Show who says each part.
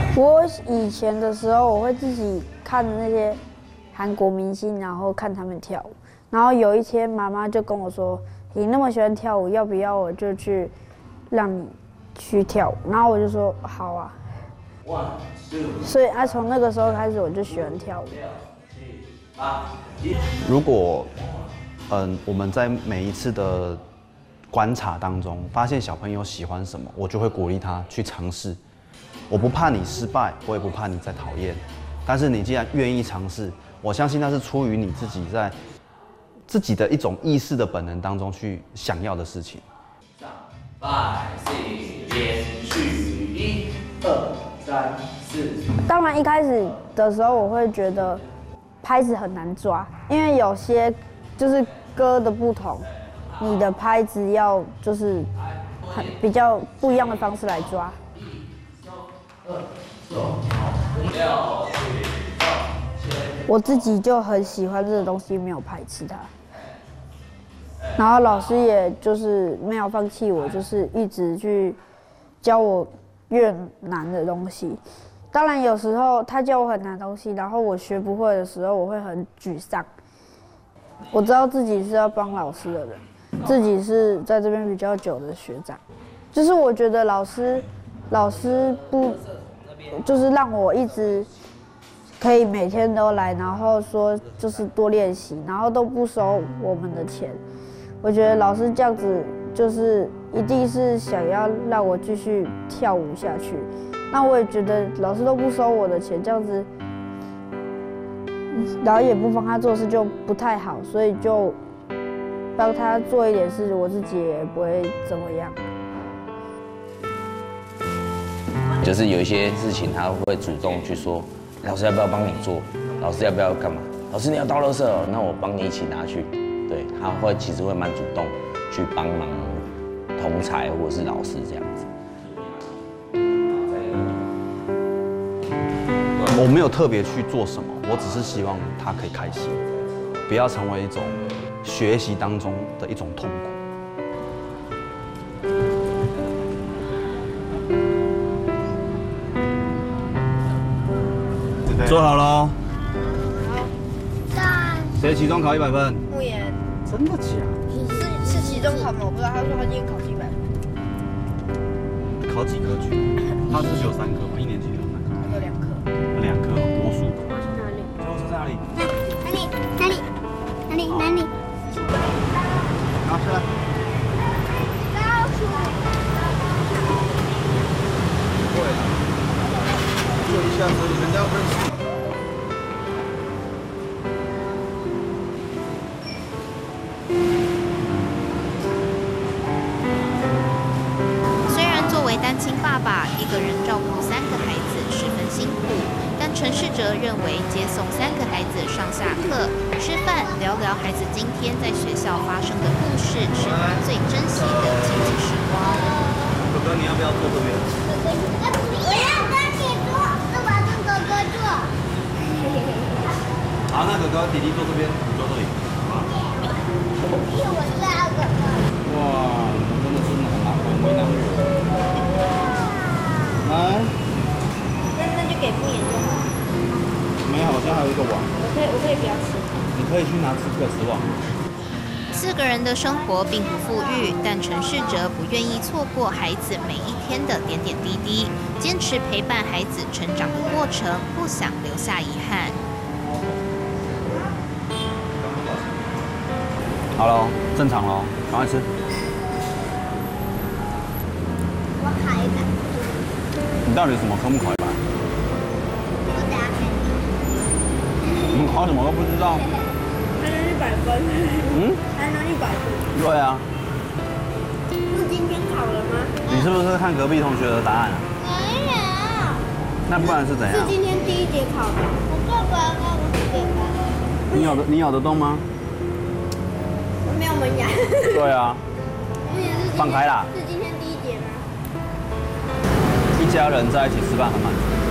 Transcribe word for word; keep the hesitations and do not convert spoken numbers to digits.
Speaker 1: 我以前的时候，我会自己看那些韩国明星，然后看他们跳舞。然后有一天，妈妈就跟我说：“你那么喜欢跳舞，要不要我就去让你去跳舞？”然后我就说：“好啊。”所以啊，从那个时候开始，我就喜欢跳舞。
Speaker 2: 如果嗯我们在每一次的观察当中，发现小朋友喜欢什么，我就会鼓励他去尝试。我不怕你失败，我也不怕你再讨厌。但是你既然愿意尝试，我相信那是出于你自己在自己的一种意识的本能当中去想要的事情。
Speaker 3: 拜四连续一二三四。
Speaker 1: 当然一开始的时候，我会觉得拍子很难抓，因为有些就是歌的不同，你的拍子要就是很比较不一样的方式来抓。我自己就很喜欢这个东西，没有排斥它。然后老师也就是没有放弃我，就是一直去教我越难的东西。当然有时候他教我很难的东西，然后我学不会的时候，我会很沮丧。我知道自己是要帮老师的人，自己是在这边比较久的学长，就是我觉得老师，老师不，就是让我一直可以每天都来，然后说就是多练习，然后都不收我们的钱。我觉得老师这样子就是一定是想要让我继续跳舞下去。那我也觉得老师都不收我的钱，这样子，然后也不帮他做事就不太好，所以就帮他做一点事，我自己也不会怎么样。
Speaker 4: 就是有一些事情他会主动去说，老师要不要帮你做？老师要不要干嘛？老师你要倒垃圾哦，那我帮你一起拿去。对，他会其实会蛮主动去帮忙同儕或者是老师这样子。
Speaker 2: 我没有特别去做什么，我只是希望他可以开心，不要成为一种学习当中的一种痛苦。做好了哦。
Speaker 5: 好。
Speaker 2: 谁期中考一百分？
Speaker 5: 慕言。
Speaker 2: 真的假
Speaker 5: 的？是是期中考吗？我不知道。他说他今天考几百分。
Speaker 2: 考几科去？他是不是有三科吗？一年级有三科？
Speaker 5: 有两科。
Speaker 2: 两科国术。
Speaker 5: 哪里？
Speaker 2: 最后是在哪里？
Speaker 5: 哪里？哪里？哪里？哪里？
Speaker 2: 拿出来。
Speaker 5: 老鼠。
Speaker 2: 对了。坐一下车，人家不认识。
Speaker 6: 虽然作为单亲爸爸，一个人照顾三个孩子十分辛苦，但陈世哲认为接送三个孩子上下课、吃饭、聊聊孩子今天在学校发生的故事，是他最珍惜的亲子时光。
Speaker 2: 哥哥，你要不要坐这边？
Speaker 5: 我要跟你坐，那我跟哥哥坐。
Speaker 2: 好，那哥哥弟弟坐这边，你坐这里，好吗？
Speaker 5: 因为我是二哥哥。
Speaker 2: 哇，你真的是很难为为难我。来，
Speaker 5: 那那就给慕言就好。
Speaker 2: 没有，我现在还有一个网。
Speaker 5: 我可以，我可以不要吃。
Speaker 2: 你可以去拿这个纸网。
Speaker 6: 四个人的生活并不富裕，但陈世哲不愿意错过孩子每一天的点点滴滴，坚持陪伴孩子成长的过程，不想留下遗憾。
Speaker 2: 好了，正常喽，赶快吃。
Speaker 5: 我考一百。
Speaker 2: 你到底什么科目考一百？
Speaker 5: 我等下给你。
Speaker 2: 你考什么都不知道？
Speaker 5: 还能一百分。
Speaker 2: 嗯？
Speaker 5: 还能一百分。
Speaker 2: 对啊。
Speaker 5: 是今天考了吗？
Speaker 2: 你是不是看隔壁同学的答案啊？
Speaker 5: 没有。
Speaker 2: 那不然是怎样？
Speaker 5: 是今天第一节考的。我爸爸告我几点班？
Speaker 2: 你咬得你咬得动吗？
Speaker 5: 没有门牙。
Speaker 2: 对啊。放开啦。
Speaker 5: 是今天第一节吗？
Speaker 2: 一家人在一起吃饭很满足。